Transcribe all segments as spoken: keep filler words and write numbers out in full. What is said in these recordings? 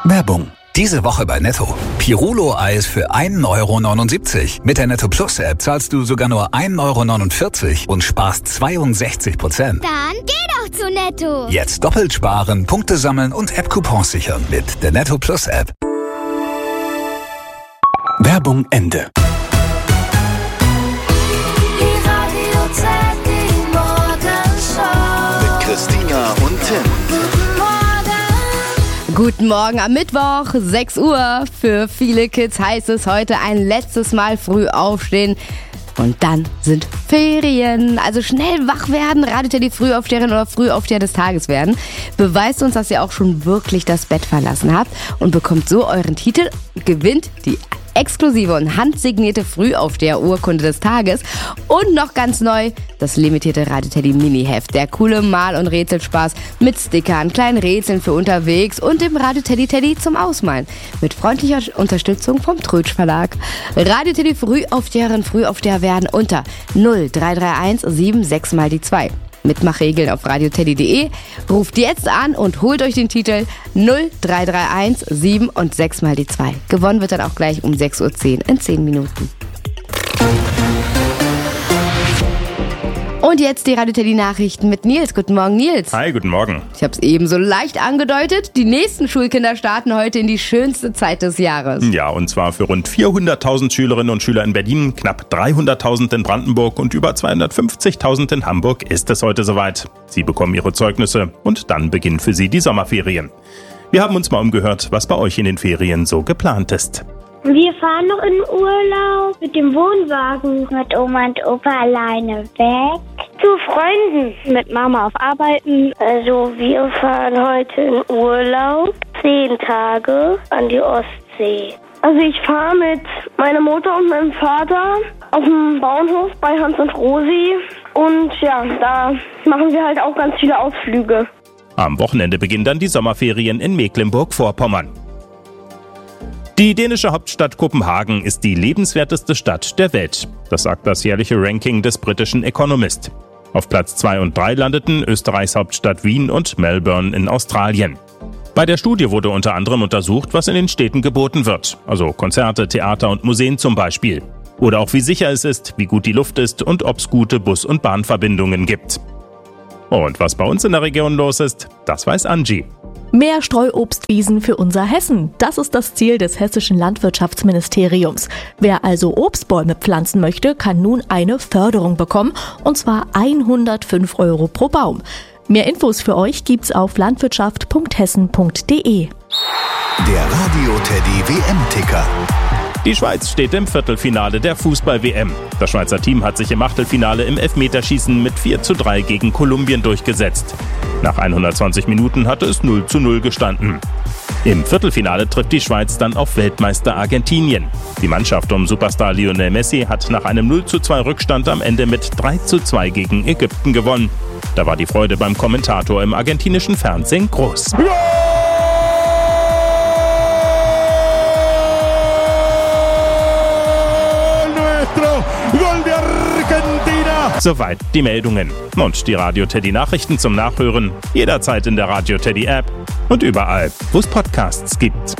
Werbung. Diese Woche bei Netto. Pirulo-Eis für ein Euro neunundsiebzig. Mit der Netto Plus App zahlst du sogar nur ein Euro neunundvierzig und sparst zweiundsechzig Prozent. Dann geh doch zu Netto. Jetzt doppelt sparen, Punkte sammeln und App-Coupons sichern mit der Netto Plus App. Werbung Ende. Mit Christina und Tim. Guten Morgen am Mittwoch, sechs Uhr. Für viele Kids heißt es heute ein letztes Mal früh aufstehen. Und dann sind Ferien. Also schnell wach werden, Radio Teddy Frühaufsteherin oder Frühaufsteher des Tages werden. Beweist uns, dass ihr auch schon wirklich das Bett verlassen habt und bekommt so euren Titel, gewinnt die exklusive und handsignierte Frühaufsteher-Urkunde des Tages und noch ganz neu das limitierte Radio Teddy Mini-Heft. Der coole Mal- und Rätselspaß mit Stickern, kleinen Rätseln für unterwegs und dem Radio Teddy Teddy zum Ausmalen. Mit freundlicher Unterstützung vom Trötsch Verlag. Radio Teddy Frühaufsteherin, Frühaufsteher werden unter null drei drei eins sieben sechs mal die zwei. Mitmachregeln auf radio teddy punkt de. Ruft jetzt an und holt euch den Titel null drei drei eins sieben und sechs mal die zwei. Gewonnen wird dann auch gleich um sechs Uhr zehn in zehn Minuten. Und jetzt die Radio Teddy Nachrichten mit Nils. Guten Morgen, Nils. Hi, guten Morgen. Ich habe es eben so leicht angedeutet. Die nächsten Schulkinder starten heute in die schönste Zeit des Jahres. Ja, und zwar für rund vierhunderttausend Schülerinnen und Schüler in Berlin, knapp dreihunderttausend in Brandenburg und über zweihundertfünfzigtausend in Hamburg ist es heute soweit. Sie bekommen ihre Zeugnisse und dann beginnen für sie die Sommerferien. Wir haben uns mal umgehört, was bei euch in den Ferien so geplant ist. Wir fahren noch in Urlaub mit dem Wohnwagen. Mit Oma und Opa alleine weg. Zu Freunden. Mit Mama auf Arbeiten. Also wir fahren heute in Urlaub. Zehn Tage an die Ostsee. Also ich fahre mit meiner Mutter und meinem Vater auf dem Bauernhof bei Hans und Rosi. Und ja, da machen wir halt auch ganz viele Ausflüge. Am Wochenende beginnen dann die Sommerferien in Mecklenburg-Vorpommern. Die dänische Hauptstadt Kopenhagen ist die lebenswerteste Stadt der Welt. Das sagt das jährliche Ranking des britischen Economist. Auf Platz zwei und drei landeten Österreichs Hauptstadt Wien und Melbourne in Australien. Bei der Studie wurde unter anderem untersucht, was in den Städten geboten wird. Also Konzerte, Theater und Museen zum Beispiel. Oder auch wie sicher es ist, wie gut die Luft ist und ob es gute Bus- und Bahnverbindungen gibt. Und was bei uns in der Region los ist, das weiß Angie. Mehr Streuobstwiesen für unser Hessen. Das ist das Ziel des hessischen Landwirtschaftsministeriums. Wer also Obstbäume pflanzen möchte, kann nun eine Förderung bekommen, und zwar hundertfünf Euro pro Baum. Mehr Infos für euch gibt's auf landwirtschaft punkt hessen punkt de. Der Radio Teddy W M-Ticker. Die Schweiz steht im Viertelfinale der Fußball-W M. Das Schweizer Team hat sich im Achtelfinale im Elfmeterschießen mit vier zu drei gegen Kolumbien durchgesetzt. Nach hundertzwanzig Minuten hatte es null zu null gestanden. Im Viertelfinale trifft die Schweiz dann auf Weltmeister Argentinien. Die Mannschaft um Superstar Lionel Messi hat nach einem null zu zwei Rückstand am Ende mit drei zu zwei gegen Ägypten gewonnen. Da war die Freude beim Kommentator im argentinischen Fernsehen groß. Gol de Argentina! Soweit die Meldungen. Und die Radio Teddy Nachrichten zum Nachhören jederzeit in der Radio Teddy App und überall, wo es Podcasts gibt.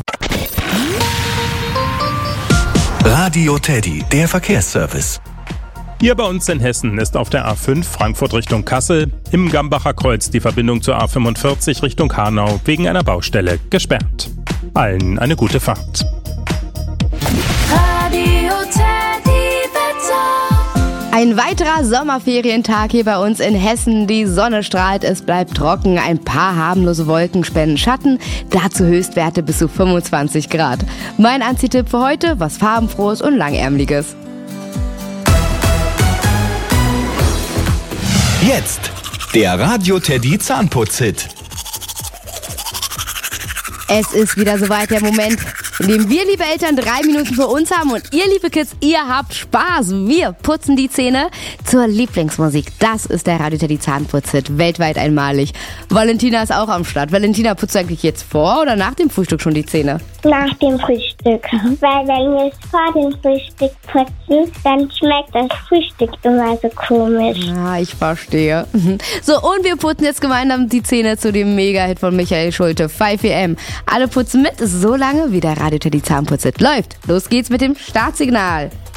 Radio Teddy, der Verkehrsservice. Hier bei uns in Hessen ist auf der A fünf Frankfurt Richtung Kassel im Gambacher Kreuz die Verbindung zur A fünfundvierzig Richtung Hanau wegen einer Baustelle gesperrt. Allen eine gute Fahrt. Ein weiterer Sommerferientag hier bei uns in Hessen. Die Sonne strahlt, es bleibt trocken. Ein paar harmlose Wolken spenden Schatten. Dazu Höchstwerte bis zu fünfundzwanzig Grad. Mein Anziehtipp für heute, was farbenfrohes und langärmeliges. Jetzt der Radio Teddy Zahnputz-Hit. Es ist wieder soweit, der Moment, in dem wir, liebe Eltern, drei Minuten für uns haben und ihr, liebe Kids, ihr habt Spaß. Wir putzen die Zähne. zur Lieblingsmusik. Das ist der Radio Teddy Zahnputz-Hit, weltweit einmalig. Valentina ist auch am Start. Valentina, putzt du eigentlich jetzt vor oder nach dem Frühstück schon die Zähne? Nach dem Frühstück. Weil wenn wir es vor dem Frühstück putzen, dann schmeckt das Frühstück immer so komisch. Ah, ich verstehe. So, und wir putzen jetzt gemeinsam die Zähne zu dem Mega-Hit von Michael Schulte, five a m. Alle putzen mit, so lange wie der Radio Teddy Zahnputz-Hit läuft. Los geht's mit dem Startsignal.